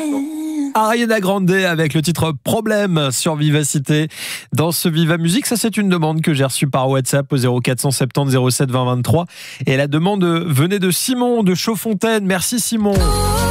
Ariana Grande avec le titre Problème sur Vivacité. Dans ce Viva Musique, ça c'est une demande que j'ai reçue par WhatsApp au 0470 07 20 23. Et la demande venait de Simon de Chaudfontaine. Merci Simon.